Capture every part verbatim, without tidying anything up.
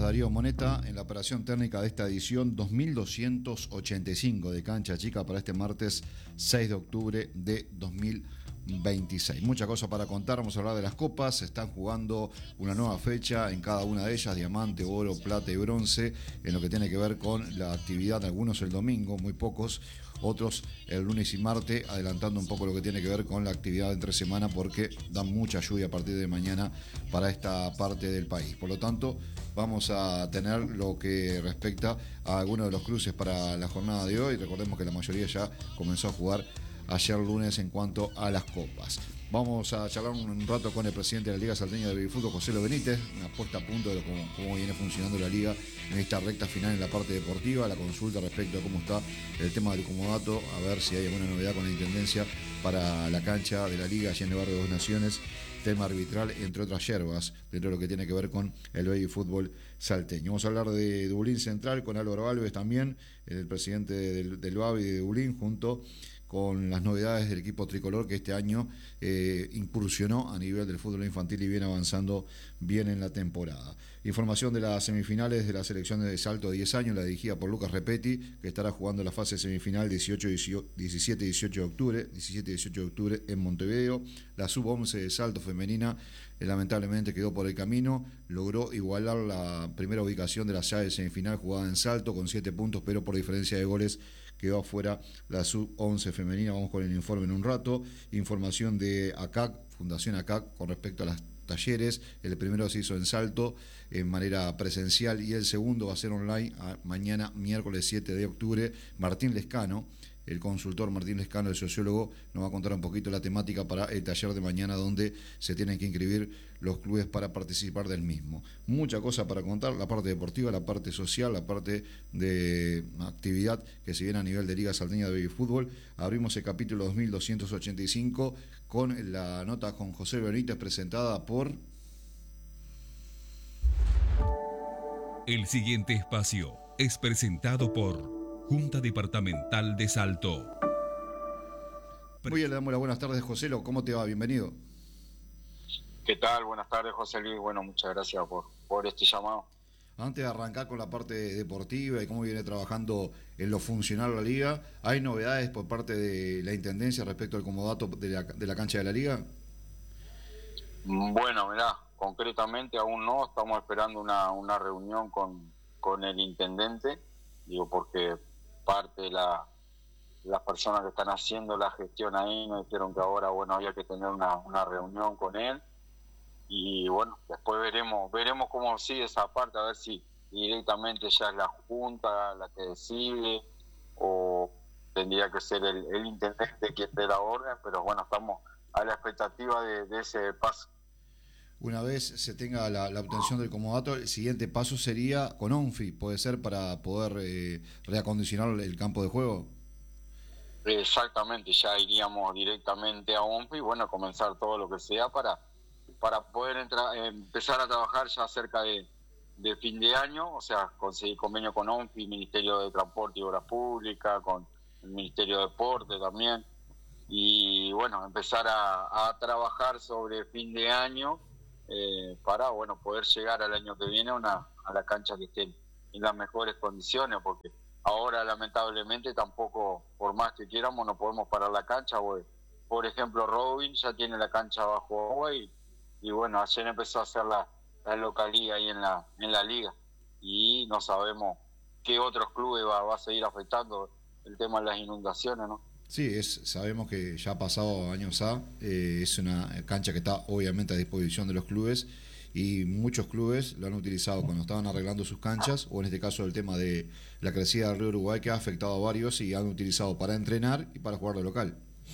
Darío Moneta en la operación técnica de esta edición dos mil doscientos ochenta y cinco de Cancha Chica para este martes seis de octubre de dos mil veintiséis. Mucha cosa para contar, vamos a hablar de las copas, se están jugando una nueva fecha en cada una de ellas, diamante, oro, plata y bronce, en lo que tiene que ver con la actividad, algunos el domingo, muy pocos, otros el lunes y martes, adelantando un poco lo que tiene que ver con la actividad entre semana porque dan mucha lluvia a partir de mañana para esta parte del país. Por lo tanto, vamos a tener lo que respecta a algunos de los cruces para la jornada de hoy. Recordemos que la mayoría ya comenzó a jugar ayer lunes en cuanto a las copas. Vamos a charlar un rato con el presidente de la Liga Salteña de Baby Fútbol, José Lo Benítez, una puesta a punto de cómo, cómo viene funcionando la liga en esta recta final en la parte deportiva, la consulta respecto a cómo está el tema del comodato, a ver si hay alguna novedad con la Intendencia para la cancha de la liga allá en el barrio de Dos Naciones, tema arbitral, entre otras hierbas, dentro de lo que tiene que ver con el baby fútbol salteño. Vamos a hablar de Dublín Central con Álvaro Alves también, el presidente del, del Baby de Dublín, junto con las novedades del equipo tricolor que este año eh, incursionó a nivel del fútbol infantil y viene avanzando bien en la temporada. Información de las semifinales de las selecciones de salto de diez años, la dirigida por Lucas Repetti, que estará jugando la fase semifinal dieciocho, diecisiete y dieciocho de octubre, diecisiete y dieciocho de octubre en Montevideo. La sub once de salto femenina eh, lamentablemente quedó por el camino, logró igualar la primera ubicación de la llave de semifinal jugada en salto con siete puntos, pero por diferencia de goles quedó afuera la sub once femenina. Vamos con el informe en un rato. Información de A C A C, Fundación A C A C, con respecto a las talleres. El primero se hizo en salto en manera presencial y el segundo va a ser online a mañana miércoles siete de octubre. Martín Lescano, el consultor Martín Lescano, el sociólogo, nos va a contar un poquito la temática para el taller de mañana, donde se tienen que inscribir los clubes para participar del mismo. Mucha cosa para contar, la parte deportiva, la parte social, la parte de actividad que se viene a nivel de Liga Salteña de Baby Fútbol. Abrimos el capítulo dos mil doscientos ochenta y cinco con la nota con José Benítez presentada por... El siguiente espacio es presentado por Junta Departamental de Salto. Muy bien, le damos las buenas tardes, José. ¿Cómo te va? Bienvenido. ¿Qué tal? Buenas tardes, José Luis. Bueno, muchas gracias por, por este llamado. Antes de arrancar con la parte deportiva y cómo viene trabajando en lo funcional la liga, ¿hay novedades por parte de la Intendencia respecto al comodato de la, de la cancha de la liga? Bueno, mirá, concretamente aún no. Estamos esperando una, una reunión con, con el intendente, digo, porque parte de la, las personas que están haciendo la gestión ahí nos dijeron que ahora, bueno, había que tener una, una reunión con él y bueno, después veremos veremos cómo sigue esa parte, a ver si directamente ya es la Junta la que decide o tendría que ser el, el intendente quien dé la orden, pero bueno, estamos a la expectativa de, de ese paso. Una vez se tenga la, la obtención del comodato, el siguiente paso sería con ONFI, ¿puede ser para poder eh, reacondicionar el campo de juego? Exactamente, ya iríamos directamente a ONFI y bueno, comenzar todo lo que sea para, para poder entrar, eh, empezar a trabajar ya cerca de, de fin de año, o sea, conseguir convenio con ONFI, Ministerio de Transporte y Obras Públicas, con el Ministerio de Deporte también, y bueno, empezar a, a trabajar sobre fin de año, Eh, para bueno poder llegar al año que viene a, una, a la cancha que esté en las mejores condiciones, porque ahora lamentablemente tampoco, por más que quieramos, no podemos parar la cancha. Porque, por ejemplo, Robin ya tiene la cancha bajo agua y, y bueno, ayer empezó a hacer la, la localía ahí en la en la liga y no sabemos qué otros clubes va, va a seguir afectando el tema de las inundaciones, ¿no? Sí, es, sabemos que ya ha pasado años A, eh, es una cancha que está obviamente a disposición de los clubes y muchos clubes lo han utilizado cuando estaban arreglando sus canchas, o en este caso el tema de la crecida del río Uruguay, que ha afectado a varios y han utilizado para entrenar y para jugar de local.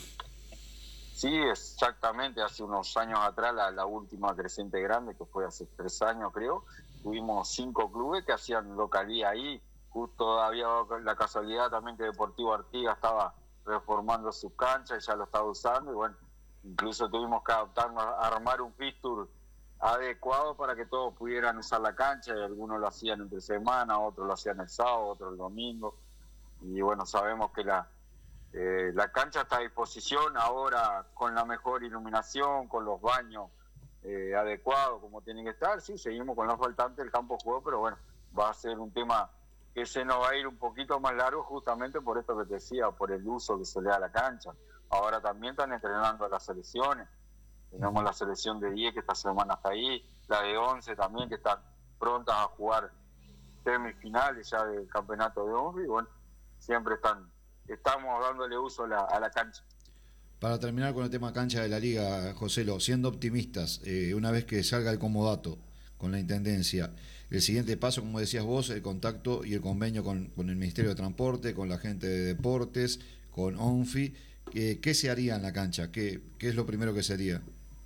Sí, exactamente, hace unos años atrás, la, la última creciente grande, que fue hace tres años creo, tuvimos cinco clubes que hacían localía ahí, justo había la casualidad también que Deportivo Artigas estaba reformando sus canchas y ya lo estaba usando y bueno, incluso tuvimos que adaptarnos a armar un fixture adecuado para que todos pudieran usar la cancha, y algunos lo hacían entre semana, otros lo hacían el sábado, otros el domingo, y bueno, sabemos que la eh, la cancha está a disposición ahora con la mejor iluminación, con los baños eh, adecuado, como tiene que estar. Sí, seguimos con la faltante del campo de juego, pero bueno, va a ser un tema que se nos va a ir un poquito más largo justamente por esto que te decía, por el uso que se le da a la cancha. Ahora también están entrenando a las selecciones. Tenemos la selección de diez que esta semana está ahí, la de once también que están prontas a jugar semifinales ya del campeonato de once y bueno, siempre están, estamos dándole uso a la, a la cancha. Para terminar con el tema cancha de la liga, Joselo, siendo optimistas, eh, una vez que salga el comodato con la Intendencia, el siguiente paso, como decías vos, el contacto y el convenio con, con el Ministerio de Transporte, con la gente de Deportes, con ONFI, eh, ¿qué se haría en la cancha? ¿Qué, qué es lo primero que se haría?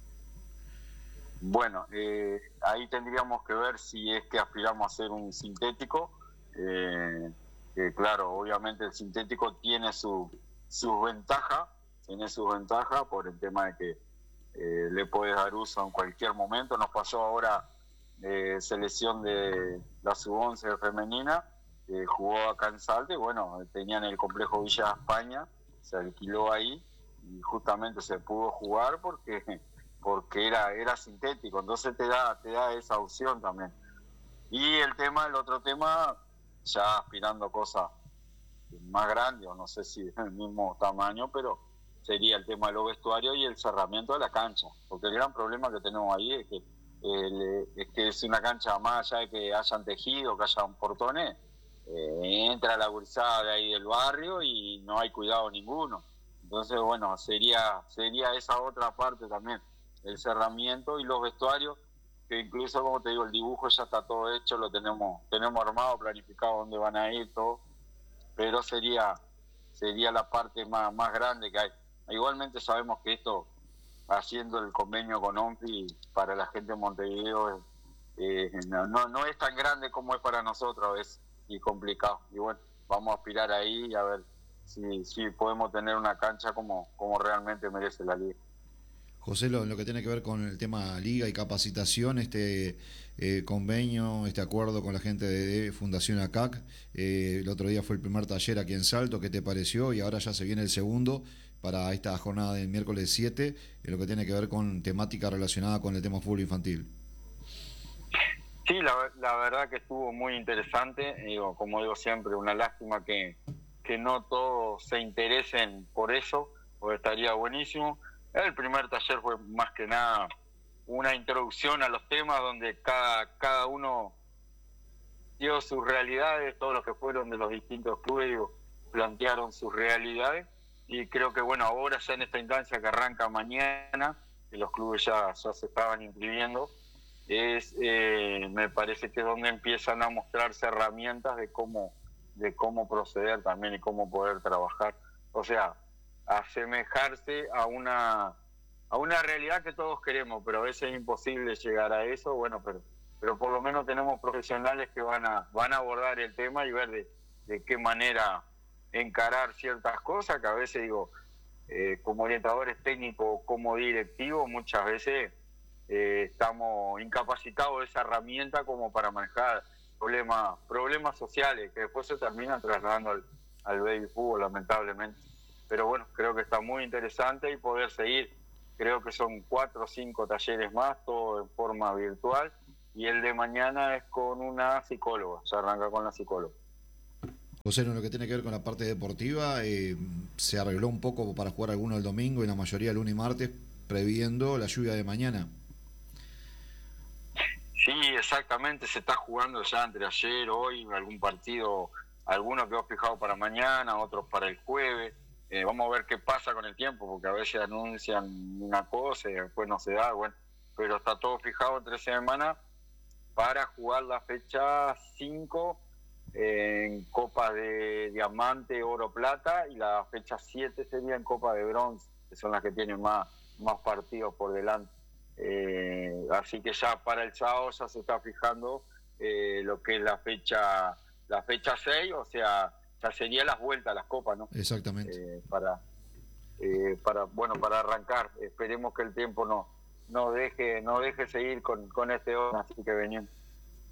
Bueno, eh, ahí tendríamos que ver si es que aspiramos a hacer un sintético, eh, que claro, obviamente el sintético tiene su, sus ventajas, tiene sus ventajas por el tema de que eh, le puedes dar uso en cualquier momento. Nos pasó ahora eh, selección de la sub once femenina, eh, jugó acá en Salta y bueno, tenían el complejo Villa España, se alquiló ahí y justamente se pudo jugar porque... porque era era sintético, entonces te da te da esa opción también. Y el tema, el otro tema, ya aspirando a cosas más grandes, o no sé si del mismo tamaño, pero sería el tema de los vestuarios y el cerramiento de la cancha, porque el gran problema que tenemos ahí es que eh, es que es una cancha más allá de que hayan tejido, que hayan portones, eh, entra la gurizada de ahí del barrio y no hay cuidado ninguno. Entonces, bueno, sería sería esa otra parte también, el cerramiento y los vestuarios, que incluso, como te digo, el dibujo ya está todo hecho, lo tenemos tenemos armado, planificado dónde van a ir, todo, pero sería sería la parte más, más grande que hay. Igualmente sabemos que esto, haciendo el convenio con ONFI, para la gente de Montevideo, eh, no, no, no es tan grande como es para nosotros, es y complicado. Y bueno, vamos a aspirar ahí y a ver si, si podemos tener una cancha como, como realmente merece la liga. José, lo, lo que tiene que ver con el tema liga y capacitación, este eh, convenio, este acuerdo con la gente de, de Fundación A C A C, eh, el otro día fue el primer taller aquí en Salto, ¿qué te pareció? Y ahora ya se viene el segundo para esta jornada del miércoles siete, en lo que tiene que ver con temática relacionada con el tema fútbol infantil. Sí, la, la verdad que estuvo muy interesante, digo, como digo siempre, una lástima que, que no todos se interesen por eso, porque estaría buenísimo. El primer taller fue más que nada una introducción a los temas donde cada, cada uno dio sus realidades, todos los que fueron de los distintos clubes digo, plantearon sus realidades y creo que bueno, ahora ya en esta instancia que arranca mañana, que los clubes ya, ya se estaban inscribiendo, es eh, me parece que es donde empiezan a mostrarse herramientas de cómo, de cómo proceder también y cómo poder trabajar. O sea, asemejarse a una a una realidad que todos queremos, pero a veces es imposible llegar a eso, bueno, pero pero por lo menos tenemos profesionales que van a van a abordar el tema y ver de, de qué manera encarar ciertas cosas, que a veces digo, eh, como orientadores técnicos, como directivos, muchas veces eh, estamos incapacitados de esa herramienta como para manejar problemas problemas sociales, que después se terminan trasladando al, al baby fútbol, lamentablemente. Pero bueno, creo que está muy interesante y poder seguir, creo que son cuatro o cinco talleres más, todo en forma virtual, y el de mañana es con una psicóloga, se arranca con la psicóloga. José, en lo que tiene que ver con la parte deportiva, eh, se arregló un poco para jugar alguno el domingo y la mayoría el lunes y martes, previendo la lluvia de mañana. Sí, exactamente, se está jugando ya entre ayer, hoy, algún partido, algunos quedó fijado para mañana, otros para el jueves. Eh, vamos a ver qué pasa con el tiempo, porque a veces anuncian una cosa y después no se da, bueno, pero está todo fijado entre semanas para jugar la fecha cinco eh, en Copa de Diamante, Oro, Plata, y la fecha siete sería en Copa de Bronce, que son las que tienen más, más partidos por delante. Eh, así que ya para el sábado ya se está fijando eh, lo que es la fecha la fecha seis, o sea, ya sería las vueltas a las copas, ¿no? Exactamente. Eh, para, eh, para, bueno, para arrancar. Esperemos que el tiempo no, no deje, no deje seguir con, con este orden, así que venimos.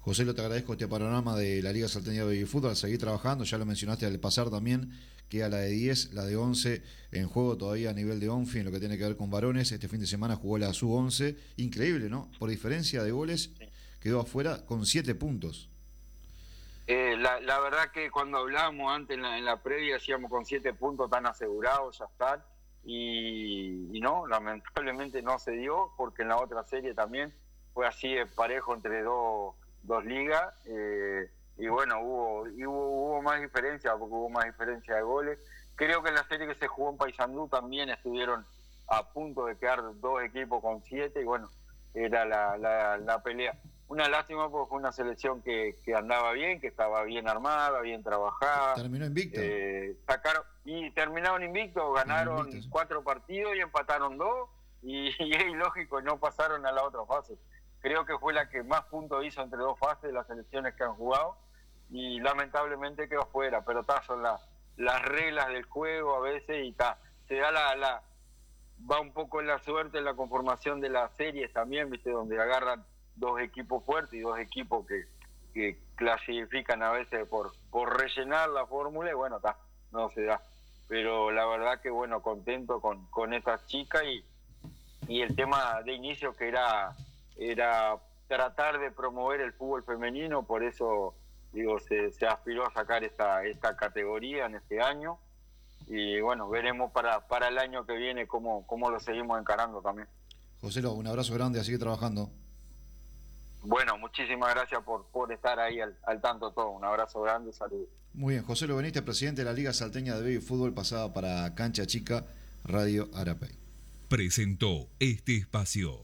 José, lo te agradezco este panorama de la Liga Salteña de Baby Fútbol, seguir trabajando, ya lo mencionaste al pasar también, queda la de diez, la de once en juego todavía a nivel de ONFI en lo que tiene que ver con varones. Este fin de semana jugó la sub once, increíble, ¿no? Por diferencia de goles, quedó afuera con siete puntos. Eh, la, la verdad que cuando hablábamos antes en la, en la previa decíamos con siete puntos tan asegurados, ya están, y, y no, lamentablemente no se dio, porque en la otra serie también fue así de parejo entre dos, dos ligas, eh, y bueno, hubo, y hubo hubo más diferencia, porque hubo más diferencia de goles. Creo que en la serie que se jugó en Paysandú también estuvieron a punto de quedar dos equipos con siete, y bueno, era la, la, la pelea. Una lástima porque fue una selección que, que andaba bien, que estaba bien armada, bien trabajada. Terminó invicto. Eh, sacaron, y terminaron invictos, ganaron invicto, sí. cuatro partidos y empataron dos, y, y es ilógico, no pasaron a la otra fase. Creo que fue la que más puntos hizo entre dos fases de las selecciones que han jugado, y lamentablemente quedó fuera, pero ta, son la, las reglas del juego a veces, y ta, se da la, la, va un poco en la suerte en la conformación de las series también, viste, donde agarran dos equipos fuertes y dos equipos que, que clasifican a veces por, por rellenar la fórmula, y bueno, ta, no se da. Pero la verdad que bueno, contento con, con estas chicas, y, y el tema de inicio que era, era tratar de promover el fútbol femenino, por eso digo, se, se aspiró a sacar esta, esta categoría en este año, y bueno, veremos para, para el año que viene cómo, cómo lo seguimos encarando también. José, un abrazo grande, a seguir trabajando. Bueno, muchísimas gracias por, por estar ahí al, al tanto todo. Un abrazo grande, saludos. Muy bien, José Lo Benítez, presidente de la Liga Salteña de Baby Fútbol, pasada para Cancha Chica, Radio Arapey. Presentó este espacio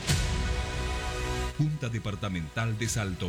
Junta Departamental de Salto.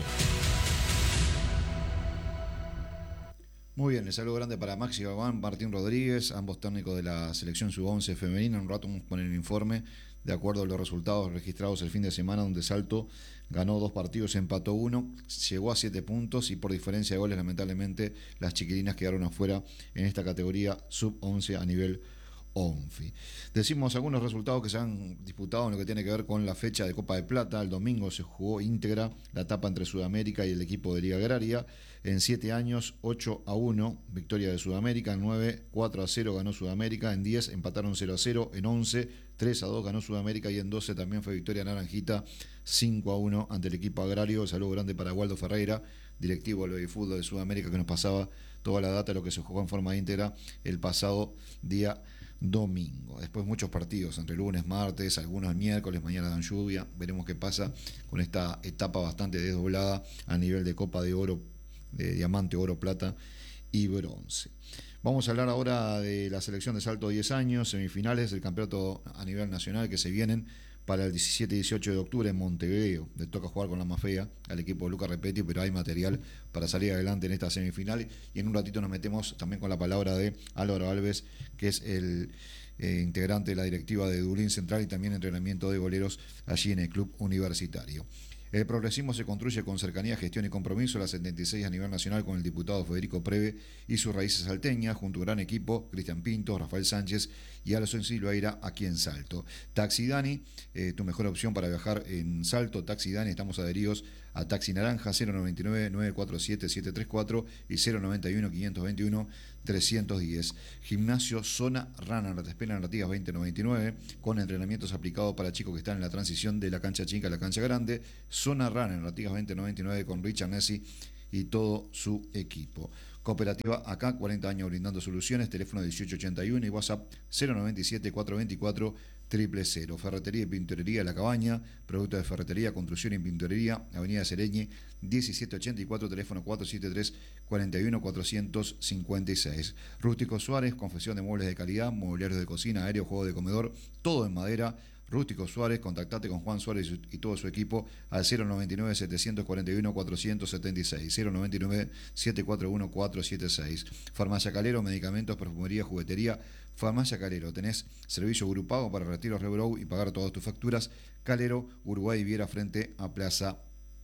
Muy bien, el saludo grande para Maxi Gabán, Martín Rodríguez, ambos técnicos de la selección sub once femenina. En un rato vamos a poner el informe de acuerdo a los resultados registrados el fin de semana, donde Salto ganó dos partidos, empató uno, llegó a siete puntos, y por diferencia de goles, lamentablemente, las chiquilinas quedaron afuera en esta categoría sub once a nivel ONFI. Decimos algunos resultados que se han disputado en lo que tiene que ver con la fecha de Copa de Plata. El domingo se jugó íntegra la etapa entre Sudamérica y el equipo de Liga Agraria. En siete años, ocho a uno, victoria de Sudamérica. En nueve, cuatro a cero ganó Sudamérica. En diez, empataron cero a cero. En once, tres a dos ganó Sudamérica. Y en doce también fue victoria naranjita, cinco a uno ante el equipo agrario. Un saludo grande para Waldo Ferreira, directivo del Baby Fútbol de Sudamérica, que nos pasaba toda la data de lo que se jugó en forma íntegra el pasado día domingo. Después muchos partidos entre lunes, martes, algunos el miércoles, mañana dan lluvia. Veremos qué pasa con esta etapa bastante desdoblada a nivel de Copa de Oro, de diamante, oro, plata y bronce. Vamos a hablar ahora de la selección de salto diez años, semifinales del campeonato a nivel nacional que se vienen para el diecisiete y dieciocho de octubre en Montevideo. Le toca jugar con la más fea al equipo de Luca Repetti, pero hay material para salir adelante en esta semifinal. Y en un ratito nos metemos también con la palabra de Álvaro Alves, que es el eh, integrante de la directiva de Dublín Central y también entrenamiento de goleros allí en el club universitario. El progresismo se construye con cercanía, gestión y compromiso. La setenta y seis a nivel nacional con el diputado Federico Preve y sus raíces salteñas, junto a un gran equipo, Cristian Pinto, Rafael Sánchez y Alonso Silveira aquí en Salto. Taxi Dani, eh, tu mejor opción para viajar en Salto. Taxi Dani, estamos adheridos a Taxi Naranja, cero noventa y nueve, nueve cuatro siete, siete tres cuatro y cero noventa y uno, quinientos veintiuno, trescientos diez. Gimnasio Zona Runner, te esperan Artigas veinte noventa y nueve, con entrenamientos aplicados para chicos que están en la transición de la cancha chica a la cancha grande. Zona Runner, Artigas veinte noventa y nueve, con Richard Nessi y todo su equipo. Cooperativa acá, cuarenta años brindando soluciones. Teléfono dieciocho ochenta y uno y WhatsApp cero noventa y siete, cuatrocientos veinticuatro, cero cero cero. Ferretería y Pinturería La Cabaña, productos de ferretería, construcción y pinturería, Avenida Sereñi diecisiete ochenta y cuatro, teléfono cuatrocientos setenta y tres, cuarenta y uno, cuatrocientos cincuenta y seis. Rústico Suárez, confección de muebles de calidad, mobiliarios de cocina, aéreo, juego de comedor, todo en madera. Rústico Suárez, contactate con Juan Suárez y todo su equipo al cero noventa y nueve, setecientos cuarenta y uno, cuatrocientos setenta y seis, cero noventa y nueve, setecientos cuarenta y uno, cuatrocientos setenta y seis. Farmacia Calero, medicamentos, perfumería, juguetería. Farmacia Calero, tenés servicio grupado para retiro Rebrow y pagar todas tus facturas. Calero, Uruguay y Viera, frente a Plaza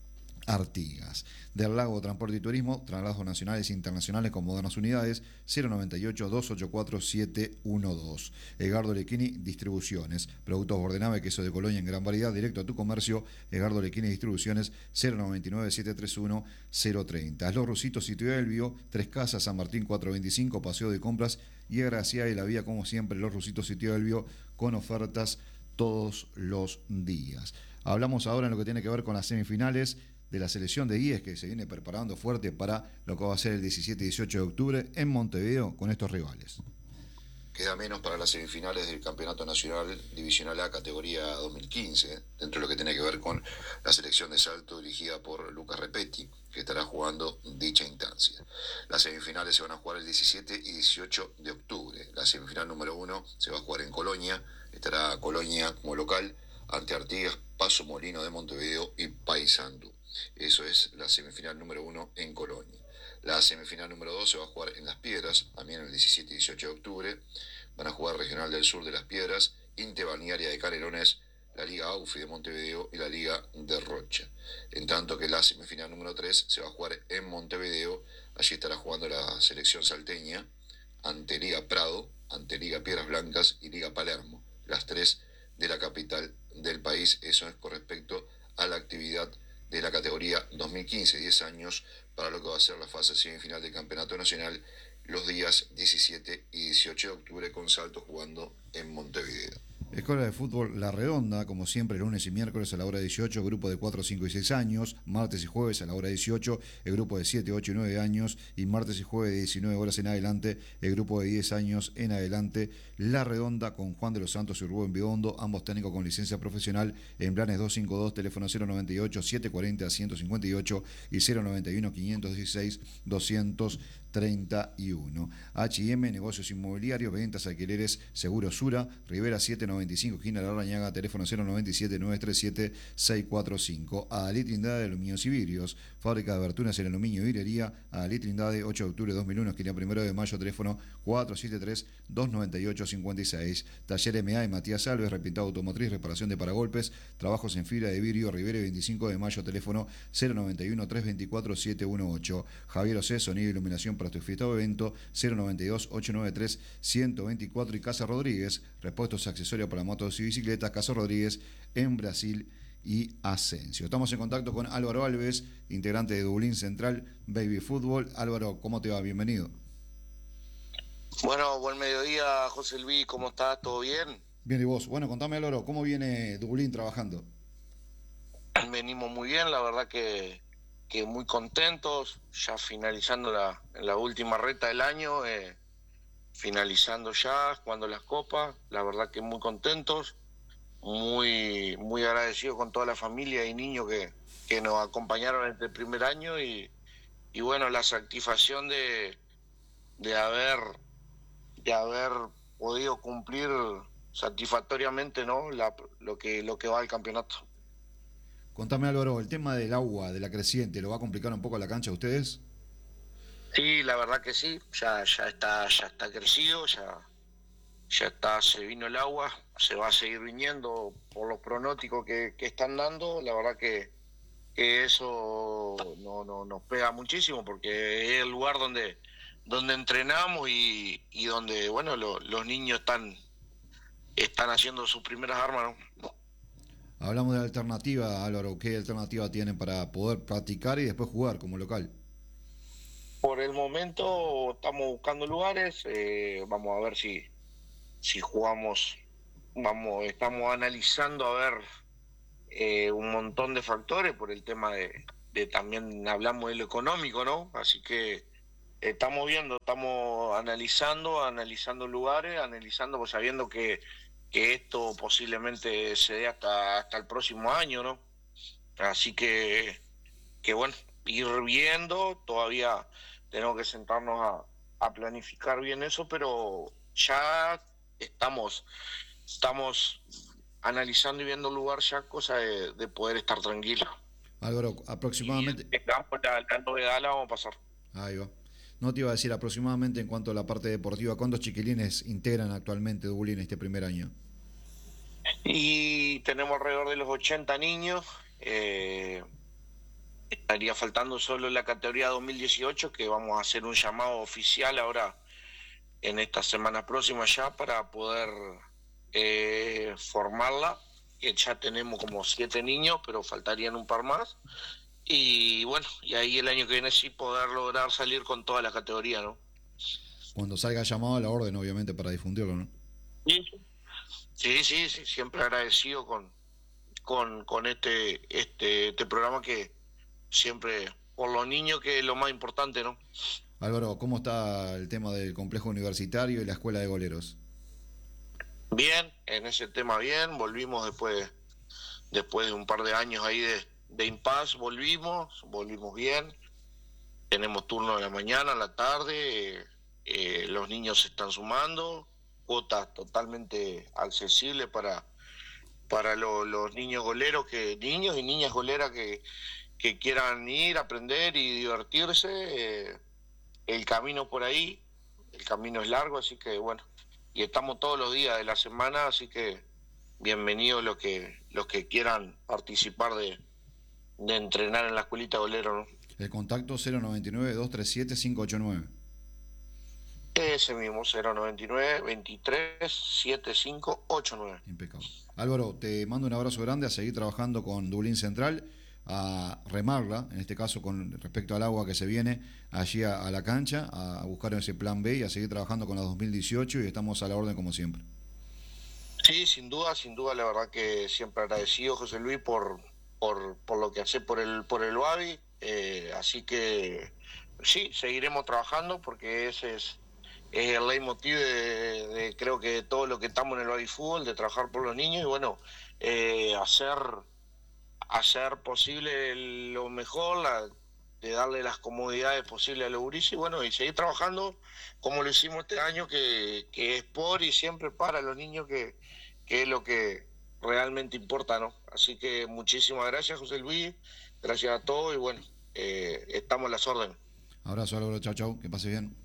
Artigas. Del Lago Transporte y Turismo, traslados nacionales e internacionales con modernas unidades, cero noventa y ocho, doscientos ochenta y cuatro, setecientos doce. Edgardo Lequini Distribuciones, productos Bordenave, queso de Colonia en gran variedad, directo a tu comercio. Edgardo Lequini Distribuciones, cero noventa y nueve, setecientos treinta y uno, cero treinta. Los Rusitos, Sitio Elvio, Tres Casas, San Martín cuatrocientos veinticinco, Paseo de Compras y Gracia y la Vía, como siempre, Los Rusitos, Sitio Elvio, con ofertas todos los días. Hablamos ahora en lo que tiene que ver con las semifinales de la selección de guías, que se viene preparando fuerte para lo que va a ser el diecisiete y dieciocho de octubre en Montevideo con estos rivales. Queda menos para las semifinales del Campeonato Nacional Divisional A categoría dos mil quince, dentro de lo que tiene que ver con la selección de salto dirigida por Lucas Repetti, que estará jugando dicha instancia. Las semifinales se van a jugar el diecisiete y dieciocho de octubre. La semifinal número uno se va a jugar en Colonia, estará Colonia como local ante Artigas, Paso Molino de Montevideo y Paysandú. Eso es la semifinal número uno en Colonia. La semifinal número dos se va a jugar en Las Piedras, también el diecisiete y dieciocho de octubre. Van a jugar Regional del Sur de Las Piedras, Inte Balnearia de Canelones, la Liga Aufi de Montevideo y la Liga de Rocha. En tanto que la semifinal número tres se va a jugar en Montevideo. Allí estará jugando la selección salteña ante Liga Prado, ante Liga Piedras Blancas y Liga Palermo, las tres de la capital del país. Eso es con respecto a la actividad de la categoría dos mil quince, diez años, para lo que va a ser la fase semifinal del Campeonato Nacional los días diecisiete y dieciocho de octubre, con Salto jugando en Montevideo. Escuela de Fútbol La Redonda, como siempre, lunes y miércoles a la hora dieciocho, grupo de cuatro, cinco y seis años, martes y jueves a la hora dieciocho, el grupo de siete, ocho y nueve años, y martes y jueves de diecinueve horas en adelante, el grupo de diez años en adelante. La Redonda con Juan de los Santos y Rubén Biondo, ambos técnicos con licencia profesional, en Blanes doscientos cincuenta y dos, teléfono cero noventa y ocho, setecientos cuarenta, ciento cincuenta y ocho y cero noventa y uno, quinientos dieciséis, doscientos treinta y uno. H y M, negocios inmobiliarios, ventas, alquileres, Seguro Sura, Rivera setecientos noventa y cinco, esquina La Rañaga, teléfono cero noventa y siete, novecientos treinta y siete, seiscientos cuarenta y cinco. Adalid Trindade de Aluminios y Vidrios, fábrica de aberturas en aluminio y vidriería. Adalid Trindade, ocho de octubre de dos mil uno, esquina primero de mayo, teléfono cuatro siete tres, dos nueve ocho, cinco seis. Taller M A y Matías Alves, repintado automotriz, reparación de paragolpes, trabajos en fibra de vidrio, Rivera veinticinco de mayo, teléfono cero noventa y uno, trescientos veinticuatro, setecientos dieciocho. Javier Océ, sonido e iluminación para tu fiesta o evento, cero noventa y dos, ochocientos noventa y tres, ciento veinticuatro. Y Casa Rodríguez, repuestos y accesorios para motos y bicicletas, Casa Rodríguez en Brasil y Asensio. Estamos en contacto con Álvaro Alves, integrante de Dublín Central Baby Fútbol. Álvaro, ¿cómo te va? Bienvenido. Bueno, buen mediodía, José Luis, ¿cómo estás? ¿Todo bien? Bien, ¿y vos? Bueno, contame, Álvaro, ¿cómo viene Dublín trabajando? Venimos muy bien, la verdad que, que muy contentos, ya finalizando la, la última reta del año, eh, finalizando ya, jugando las copas, la verdad que muy contentos, muy muy agradecidos con toda la familia y niños que, que nos acompañaron este primer año y, y bueno, la satisfacción de, de haber de haber podido cumplir satisfactoriamente, ¿no? La, lo que lo que va al campeonato. Contame, Álvaro, el tema del agua, de la creciente, ¿lo va a complicar un poco la cancha a ustedes? Sí, la verdad que sí, ya ya está ya está crecido, ya ya está, se vino el agua, se va a seguir viniendo por los pronósticos que, que están dando, la verdad que, que eso no, no nos pega muchísimo porque es el lugar donde donde entrenamos y, y donde bueno lo, los niños están están haciendo sus primeras armas, ¿no? Hablamos de alternativa, Álvaro, ¿qué alternativa tienen para poder practicar y después jugar como local? Por el momento estamos buscando lugares, eh, vamos a ver si si jugamos, vamos, estamos analizando a ver eh, un montón de factores por el tema de, de también hablamos de lo económico, ¿no? Así que estamos viendo, estamos analizando, analizando lugares, analizando, pues sabiendo que, que esto posiblemente se dé hasta, hasta el próximo año, ¿no? Así que, que bueno, ir viendo, todavía tenemos que sentarnos a, a planificar bien eso, pero ya estamos estamos analizando y viendo el lugar ya, cosa de, de poder estar tranquilo. Álvaro, aproximadamente... Y la, la novedad la vamos a pasar. Ahí va. No te iba a decir aproximadamente en cuanto a la parte deportiva, ¿cuántos chiquilines integran actualmente Dublín este primer año? Y tenemos alrededor de los ochenta niños, eh, Estaría faltando solo la categoría dos mil dieciocho, que vamos a hacer un llamado oficial ahora en esta semana próxima ya para poder eh, formarla, que ya tenemos como siete niños, pero faltarían un par más. Y bueno, y ahí el año que viene sí poder lograr salir con toda la categoría, ¿no? Cuando salga llamado a la orden, obviamente, para difundirlo, ¿no? Sí, sí, sí, sí, siempre agradecido con, con, con este, este, este programa que siempre, por los niños, que es lo más importante, ¿no? Álvaro, ¿cómo está el tema del complejo universitario y la escuela de goleros? Bien, en ese tema bien, volvimos después, después de un par de años ahí de, de impasse, volvimos, volvimos bien, tenemos turno en la mañana, en la tarde, eh, eh, los niños se están sumando, cuotas totalmente accesibles para, para lo, los niños goleros, que niños y niñas goleras que, que quieran ir, aprender y divertirse, eh, el camino por ahí, el camino es largo, así que bueno, y estamos todos los días de la semana, así que bienvenidos los que los que quieran participar de, de entrenar en la escuelita golero, ¿no? El contacto cero noventa y nueve, dos treinta y siete, cinco ochenta y nueve. Ese mismo, cero noventa y nueve, veintitrés, setenta y cinco, ochenta y nueve. Impecable. Álvaro, te mando un abrazo grande, a seguir trabajando con Dublín Central, a remarla, en este caso con respecto al agua que se viene allí a, a la cancha, a buscar ese plan B y a seguir trabajando con la dos mil dieciocho, y estamos a la orden como siempre. Sí, sin duda, sin duda, la verdad que siempre agradecido, José Luis, por, por, por lo que hace por el, por el Babi, eh, así que sí, seguiremos trabajando porque ese es, es el leitmotiv de, de creo que de todo lo que estamos en el Babi Fútbol, de trabajar por los niños y bueno, eh, hacer hacer posible lo mejor, la, de darle las comodidades posibles a los gurises y bueno, y seguir trabajando como lo hicimos este año, que, que es por y siempre para los niños, que, que es lo que realmente importa, ¿no? Así que muchísimas gracias, José Luis, gracias a todos y bueno, eh, estamos a las órdenes. Abrazo, Álvaro, chau, chau, que pase bien.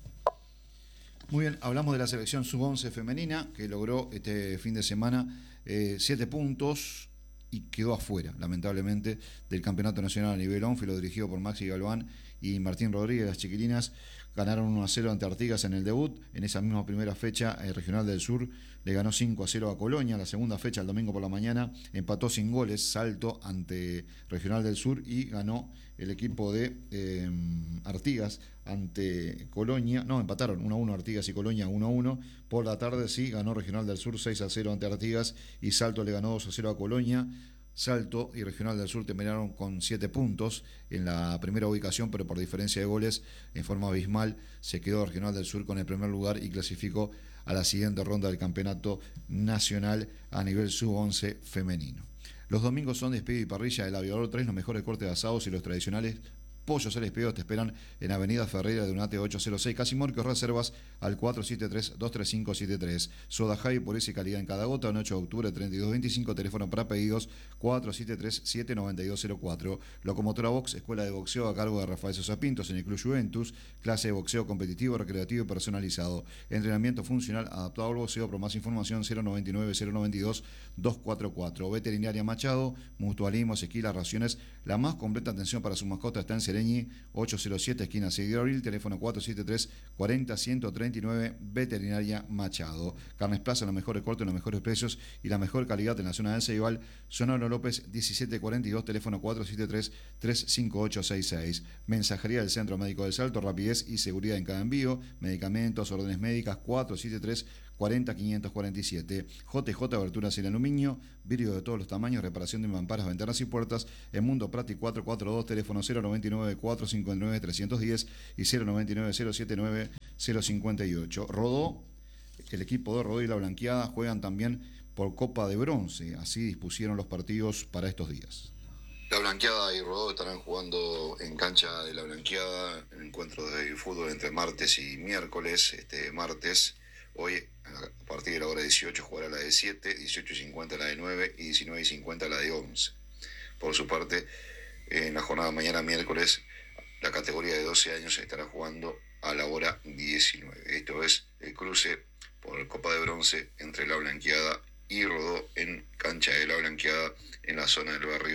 Muy bien, hablamos de la selección sub once femenina, que logró este fin de semana eh, siete puntos y quedó afuera, lamentablemente, del campeonato nacional a nivel ónfilo, dirigido por Maxi Galván y Martín Rodríguez. Las chiquilinas ganaron uno a cero ante Artigas en el debut. En esa misma primera fecha, el Regional del Sur le ganó cinco a cero a Colonia. La segunda fecha, el domingo por la mañana, empató sin goles Salto ante Regional del Sur y ganó el equipo de eh, Artigas ante Colonia. No, empataron uno a uno Artigas y Colonia, uno a uno. Por la tarde sí ganó Regional del Sur seis a cero ante Artigas y Salto le ganó dos a cero a Colonia. Salto y Regional del Sur terminaron con siete puntos en la primera ubicación, pero por diferencia de goles, en forma abismal, se quedó Regional del Sur con el primer lugar y clasificó a la siguiente ronda del campeonato nacional a nivel sub once femenino. Los domingos son despido y parrilla del Aviador tres, los mejores cortes de asados y los tradicionales pollos al espejo te esperan en Avenida Ferreira de Unate ochocientos cero seis, Casimorco. Reservas al cuatro siete tres, dos tres cinco siete tres. Soda High, por esa calidad en cada gota. En ocho de octubre, treinta y dos veinticinco. Teléfono para pedidos cuatro siete tres, siete nueve dos cero cuatro. Locomotora Box, escuela de boxeo a cargo de Rafael Sosa Pintos en el Club Juventus. Clase de boxeo competitivo, recreativo y personalizado. Entrenamiento funcional adaptado al boxeo. Por más información, cero noventa y nueve, cero noventa y dos, dos cuatro cuatro. Veterinaria Machado, mutualismo, sequila, raciones. La más completa atención para su mascota está en Sereñi, ochocientos cero siete, esquina seis de abril, teléfono cuatro siete tres, cuarenta, ciento treinta y nueve, Veterinaria Machado. Carnes Plaza, los mejores cortes, los mejores precios y la mejor calidad en la zona del Ceibal. Sonoro López, diecisiete cuarenta y dos, teléfono cuatro siete tres, tres cinco ocho seis seis. Mensajería del Centro Médico del Salto, rapidez y seguridad en cada envío. Medicamentos, órdenes médicas, cuatro siete tres, cuarenta, quinientos cuarenta y siete. J J Aberturas en aluminio, vidrio de todos los tamaños, reparación de mamparas, ventanas y puertas. En Mundo Prati cuatrocientos cuarenta y dos, teléfono cero noventa y nueve, cuatrocientos cincuenta y nueve, trescientos diez y cero noventa y nueve, cero setenta y nueve, cero cincuenta y ocho. Rodó, el equipo de Rodó y La Blanqueada juegan también por Copa de Bronce, así dispusieron los partidos para estos días. La Blanqueada y Rodó estarán jugando en cancha de La Blanqueada, en encuentro de fútbol entre martes y miércoles. Este martes, hoy a partir de la hora dieciocho jugará la de siete, dieciocho y cincuenta la de nueve y diecinueve y cincuenta la de once. Por su parte, en la jornada de mañana miércoles, la categoría de doce años estará jugando a la hora diecinueve. Esto es el cruce por Copa de Bronce entre La Blanqueada y Rodó en cancha de La Blanqueada en la zona del barrio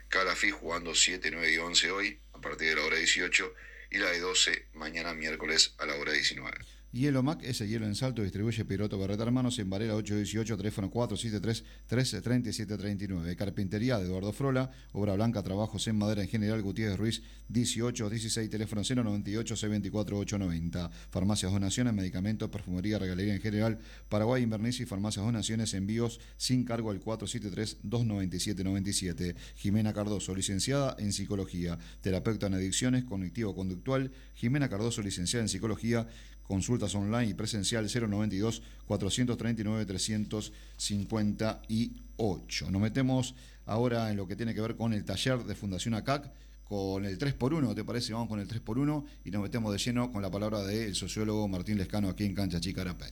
Calafí jugando siete, nueve y once hoy, a partir de la hora dieciocho, y la de doce mañana miércoles a la hora diecinueve. Hielo Mac, ese hielo en Salto, distribuye Piroto Berreta Hermanos en Varela ocho dieciocho, teléfono cuatro siete tres, tres tres siete tres nueve. Carpintería de Eduardo Frola, obra blanca, trabajos en madera en General Gutiérrez Ruiz dieciocho dieciséis, teléfono cero noventa y ocho, C veinticuatro, ochocientos noventa. Farmacias Donaciones, medicamentos, perfumería, regalería en general, Paraguay, Inverniz y Farmacias Donaciones, envíos sin cargo al cuatro siete tres, dos nueve siete nueve siete. Jimena Cardoso, licenciada en Psicología, terapeuta en adicciones, cognitivo-conductual. Jimena Cardoso, licenciada en Psicología, consultas online y presencial cero noventa y dos, cuatrocientos treinta y nueve, trescientos cincuenta y ocho. Nos metemos ahora en lo que tiene que ver con el taller de Fundación A C A C, con el tres por uno, ¿te parece? Vamos con el tres por uno y nos metemos de lleno con la palabra del sociólogo Martín Lescano aquí en Cancha Chica Arapey.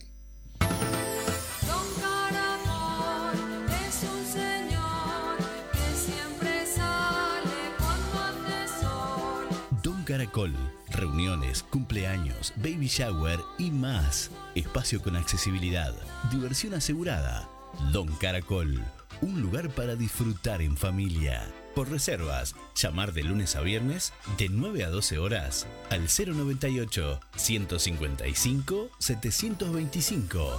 Caracol, reuniones, cumpleaños, baby shower y más. Espacio con accesibilidad, diversión asegurada. Don Caracol, un lugar para disfrutar en familia. Por reservas, llamar de lunes a viernes de nueve a doce horas al cero noventa y ocho, ciento cincuenta y cinco, setecientos veinticinco.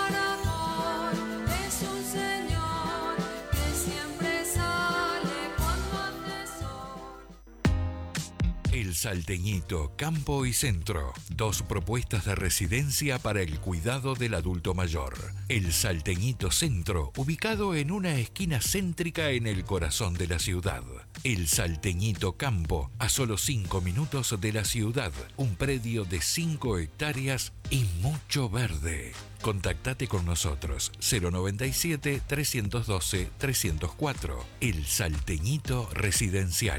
El Salteñito, Campo y Centro. Dos propuestas de residencia para el cuidado del adulto mayor. El Salteñito Centro, ubicado en una esquina céntrica en el corazón de la ciudad. El Salteñito Campo, a solo cinco minutos de la ciudad. Un predio de cinco hectáreas y mucho verde. Contactate con nosotros cero noventa y siete, trescientos doce, trescientos cuatro. El Salteñito Residencial.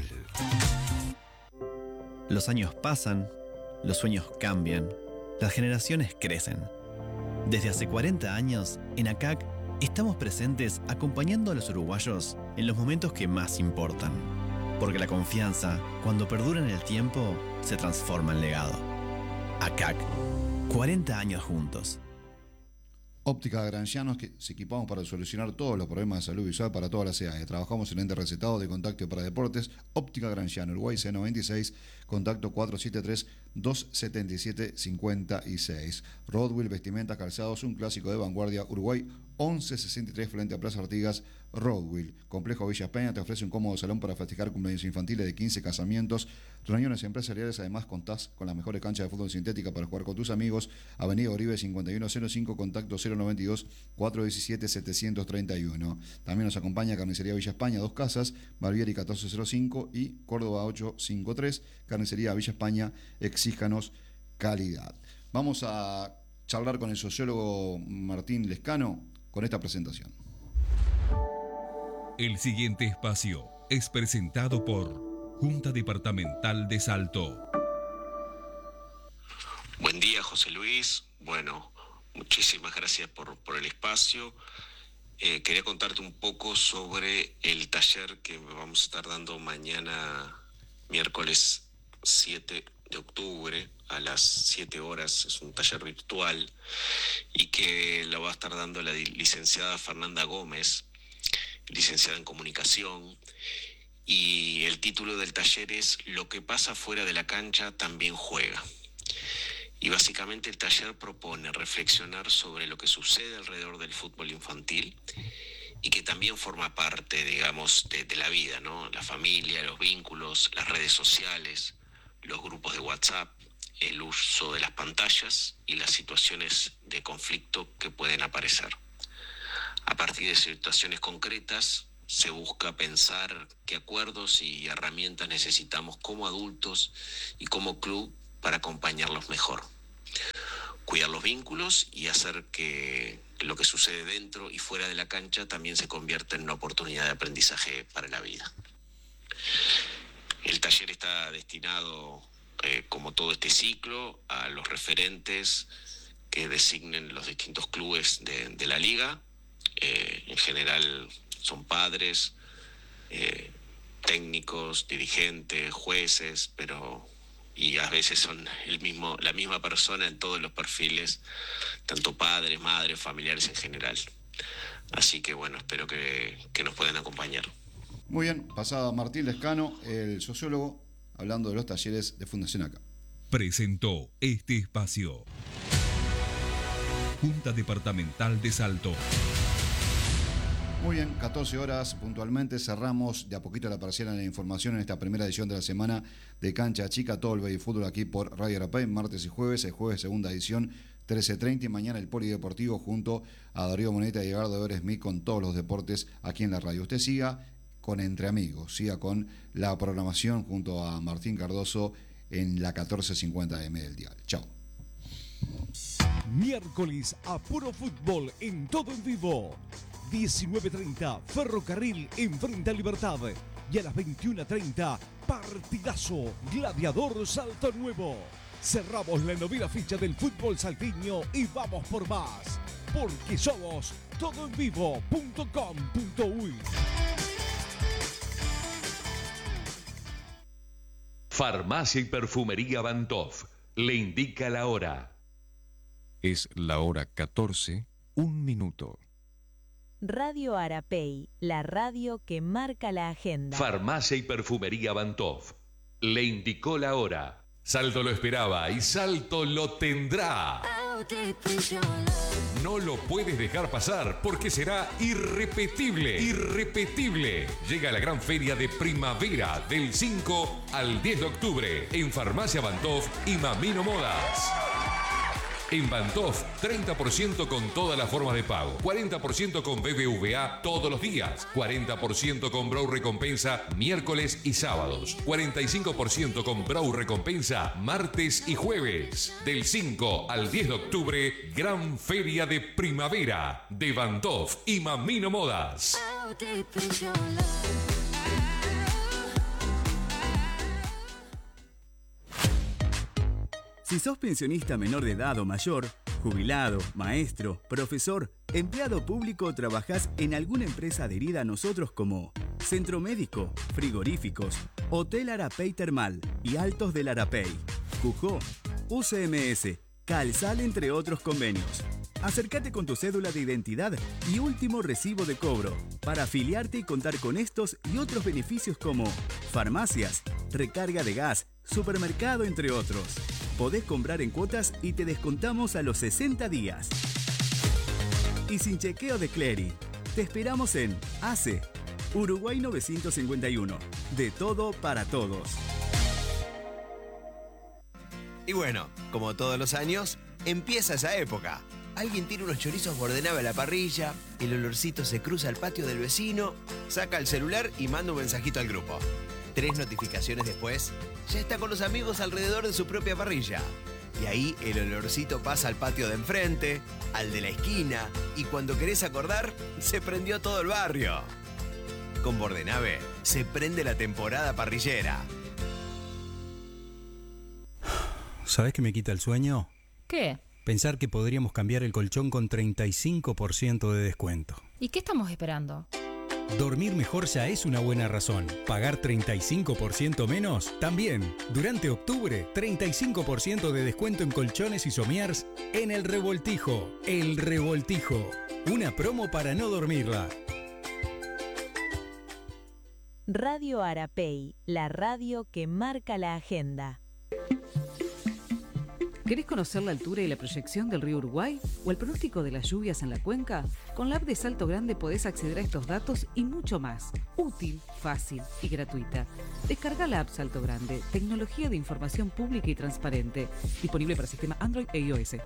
Los años pasan, los sueños cambian, las generaciones crecen. Desde hace cuarenta años, en A C A C estamos presentes acompañando a los uruguayos en los momentos que más importan. Porque la confianza, cuando perdura en el tiempo, se transforma en legado. A C A C, cuarenta años juntos. Óptica Grancianos, que se equipamos para solucionar todos los problemas de salud visual para todas las edades. Trabajamos en lentes recetados de contacto para deportes. Óptica Granciano, Uruguay C noventa y seis, contacto cuatro siete tres, dos siete siete, cinco seis. Rodwell, vestimentas, calzados, un clásico de vanguardia. Uruguay once sesenta y tres, frente a Plaza Artigas. Rodwell, Complejo Villa España, te ofrece un cómodo salón para festejar cumpleaños infantiles de quince, casamientos, reuniones empresariales. Además contás con las mejores canchas de fútbol sintética para jugar con tus amigos. Avenida Oribe cincuenta y uno cero cinco, contacto cero noventa y dos, cuatro diecisiete, setecientos treinta y uno. También nos acompaña Carnicería Villa España, dos casas, Barbieri catorce cero cinco y Córdoba ochocientos cincuenta y tres. Carnicería Villa España, exíjanos calidad. Vamos a charlar con el sociólogo Martín Lescano con esta presentación. El siguiente espacio es presentado por Junta Departamental de Salto. Buen día, José Luis. Bueno, muchísimas gracias por, por el espacio. Eh, quería contarte un poco sobre el taller que vamos a estar dando mañana, miércoles siete de octubre, a las siete horas. Es un taller virtual y que lo va a estar dando la licenciada Fernanda Gómez, licenciada en comunicación, y el título del taller es Lo que pasa fuera de la cancha también juega. Y básicamente el taller propone reflexionar sobre lo que sucede alrededor del fútbol infantil y que también forma parte, digamos, de, de la vida, ¿no? La familia, los vínculos, las redes sociales, los grupos de WhatsApp, el uso de las pantallas y las situaciones de conflicto que pueden aparecer. A partir de situaciones concretas, se busca pensar qué acuerdos y herramientas necesitamos como adultos y como club para acompañarlos mejor. Cuidar los vínculos y hacer que lo que sucede dentro y fuera de la cancha también se convierta en una oportunidad de aprendizaje para la vida. El taller está destinado, eh, como todo este ciclo, a los referentes que designen los distintos clubes de, de la liga. Eh, en general son padres, eh, técnicos, dirigentes, jueces, pero y a veces son el mismo, la misma persona en todos los perfiles, tanto padres, madres, familiares en general. Así que bueno, espero que, que nos puedan acompañar. Muy bien, pasada Martín Lescano, el sociólogo, hablando de los talleres de Fundación A C A. Presentó este espacio. Junta Departamental de Salto. Muy bien, catorce horas puntualmente, cerramos de a poquito la parcial en la información en esta primera edición de la semana de Cancha Chica, todo el béisbol aquí por Radio Arapey, martes y jueves, el jueves segunda edición, trece treinta, y mañana el Polideportivo junto a Darío Moneta y Edgardo Ever Smith con todos los deportes aquí en la radio. Usted siga con Entre Amigos, siga con la programación junto a Martín Cardoso en la catorce cincuenta M del dial. Chao. Miércoles a puro fútbol en todo en vivo. diecinueve treinta, Ferrocarril enfrenta a Libertad. Y a las veintiuna treinta, partidazo, Gladiador Salto Nuevo. Cerramos la novena ficha del fútbol salteño y vamos por más. Porque somos todo en vivo punto com punto uy. Farmacia y Perfumería Bantoff le indica la hora. Es la hora catorce, un minuto. Radio Arapey, la radio que marca la agenda. Farmacia y Perfumería Bantoff le indicó la hora. Salto lo esperaba y Salto lo tendrá. No lo puedes dejar pasar porque será irrepetible, irrepetible. Llega la gran feria de primavera del cinco al diez de octubre en Farmacia Bantoff y Mamino Modas. En Bantoff, treinta por ciento con todas las formas de pago, cuarenta por ciento con B B V A todos los días, cuarenta por ciento con Brow Recompensa miércoles y sábados, cuarenta y cinco por ciento con Brow Recompensa martes y jueves. Del cinco al diez de octubre, gran feria de primavera de Bantoff y Mamino Modas. Si sos pensionista menor de edad o mayor, jubilado, maestro, profesor, empleado público o trabajás en alguna empresa adherida a nosotros como Centro Médico, Frigoríficos, Hotel Arapey Termal y Altos del Arapey, Cujó, U C M S, Calzal, entre otros convenios. Acércate con tu cédula de identidad y último recibo de cobro para afiliarte y contar con estos y otros beneficios como farmacias, recarga de gas, supermercado, entre otros. Podés comprar en cuotas y te descontamos a los sesenta días. Y sin chequeo de Clery. Te esperamos en A C E, Uruguay novecientos cincuenta y uno. De todo para todos. Y bueno, como todos los años, empieza esa época. Alguien tira unos chorizos bordenave a la parrilla, el olorcito se cruza al patio del vecino, saca el celular y manda un mensajito al grupo. Tres notificaciones después, ya está con los amigos alrededor de su propia parrilla. Y ahí el olorcito pasa al patio de enfrente, al de la esquina, y cuando querés acordar, se prendió todo el barrio. Con Bordenave se prende la temporada parrillera. ¿Sabés qué me quita el sueño? ¿Qué? Pensar que podríamos cambiar el colchón con treinta y cinco por ciento de descuento. ¿Y qué estamos esperando? Dormir mejor ya es una buena razón. ¿Pagar treinta y cinco por ciento menos? También. Durante octubre, treinta y cinco por ciento de descuento en colchones y somiers en El Revoltijo. El Revoltijo. Una promo para no dormirla. Radio Arapey, la radio que marca la agenda. ¿Querés conocer la altura y la proyección del río Uruguay o el pronóstico de las lluvias en la cuenca? Con la app de Salto Grande podés acceder a estos datos y mucho más. Útil, fácil y gratuita. Descarga la app Salto Grande, tecnología de información pública y transparente. Disponible para sistema Android e iOS.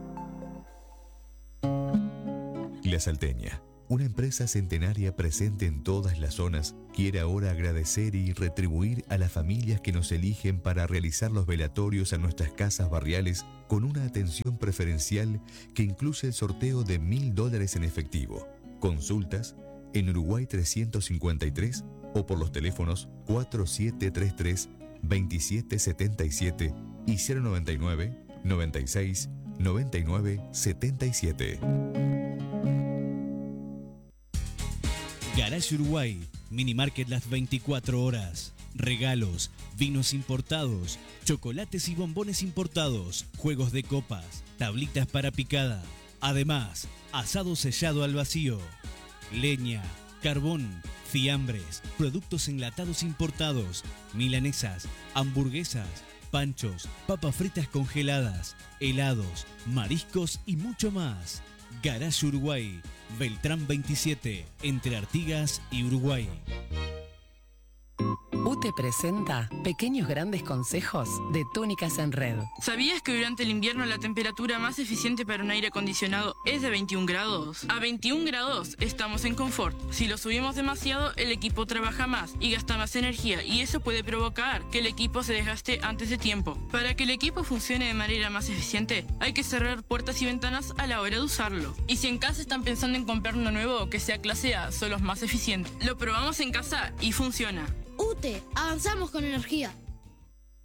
La Salteña, una empresa centenaria presente en todas las zonas, quiere ahora agradecer y retribuir a las familias que nos eligen para realizar los velatorios a nuestras casas barriales con una atención preferencial que incluye el sorteo de mil dólares en efectivo. Consultas en Uruguay trescientos cincuenta y tres o por los teléfonos cuatro siete tres tres, dos siete siete siete y cero noventa y nueve, noventa y seis, noventa y nueve, setenta y siete. Garage Uruguay, Mini Market las veinticuatro horas. Regalos, vinos importados, chocolates y bombones importados, juegos de copas, tablitas para picada. Además, asado sellado al vacío. Leña, carbón, fiambres, productos enlatados importados, milanesas, hamburguesas, panchos, papas fritas congeladas, helados, mariscos y mucho más. Garage Uruguay, Beltrán veintisiete, entre Artigas y Uruguay. U T E presenta Pequeños Grandes Consejos de Túnicas en Red. ¿Sabías que durante el invierno la temperatura más eficiente para un aire acondicionado es de veintiún grados? A veintiún grados estamos en confort. Si lo subimos demasiado, el equipo trabaja más y gasta más energía, y eso puede provocar que el equipo se desgaste antes de tiempo. Para que el equipo funcione de manera más eficiente, hay que cerrar puertas y ventanas a la hora de usarlo. Y si en casa están pensando en comprar uno nuevo que sea clase A, son los más eficientes. Lo probamos en casa y funciona. U T E, avanzamos con energía.